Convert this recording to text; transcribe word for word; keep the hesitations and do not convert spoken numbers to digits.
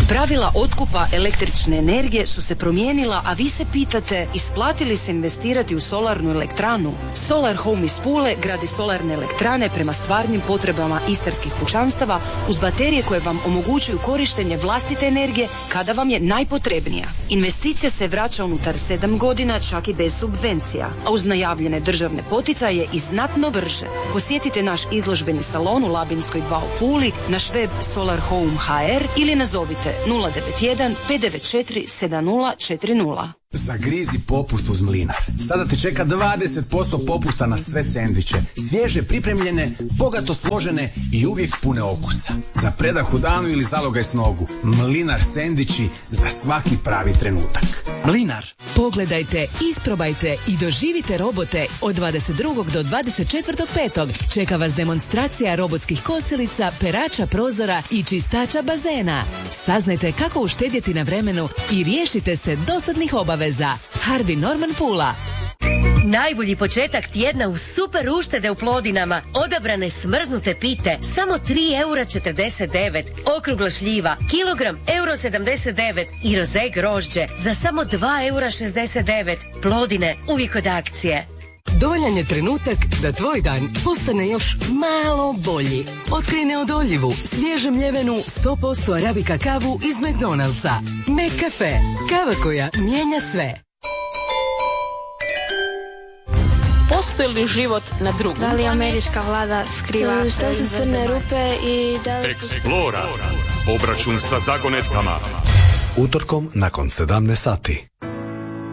Pravila otkupa električne energije su se promijenila, a vi se pitate isplati li se investirati u solarnu elektranu? Solar Home iz Pule gradi solarne elektrane prema stvarnim potrebama istarskih kućanstava uz baterije koje vam omogućuju korištenje vlastite energije kada vam je najpotrebnija. Investicija se vraća unutar sedam godina, čak i bez subvencija, a uz najavljene državne poticaje i znatno brže. Posjetite naš izložbeni salon u Labinskoj dva u Puli, naš web solar home dot h r ili nazovite nula devet jedan pet devet četiri sedam nula četiri nula. Zagrizi popust uz Mlinar. Sada te čeka dvadeset posto popusta na sve sendviče. Svježe, pripremljene, bogato složene i uvijek pune okusa. Za predah u danu ili zalogaj s nogu. Mlinar sendviči za svaki pravi trenutak. Mlinar. Pogledajte, isprobajte i doživite robote od dvadeset drugog do dvadeset četvrtog petog. Čeka vas demonstracija robotskih kosilica, perača prozora i čistača bazena. Saznajte kako uštedjeti na vremenu i riješite se dosadnih obaveza. Harvey Norman Pula. Najbolji početak tjedna u super uštede u Plodinama. Odabrane smrznute pite, samo tri eura četrdeset devet. Okrugla šljiva, kilogram euro sedamdeset devet. I roze grožđe za samo dva eura šezdeset devet. Plodine, uvijek od akcije. Dovoljan je trenutak da tvoj dan postane još malo bolji. Otkrij neodoljivu, svježe mljevenu sto posto arabika kavu iz McDonald'sa. McCafe. Kava koja mijenja sve. Postoji li život na drugom? Da li američka vlada skriva? Što su crne rupe i da li... Explora. Obračun sa zagonetkama. Utorkom nakon sedamnaest sati.